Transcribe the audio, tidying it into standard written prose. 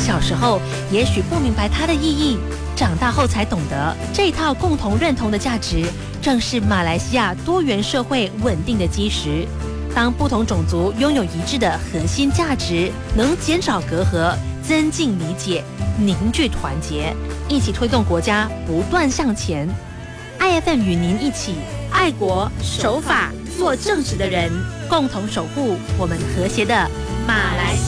小时候也许不明白它的意义，长大后才懂得，这套共同认同的价值，正是马来西亚多元社会稳定的基石。当不同种族拥有一致的核心价值，能减少隔阂，增进理解，凝聚团结，一起推动国家不断向前。IFM 与您一起爱国守法做正直的人，共同守护我们和谐的马来西亚。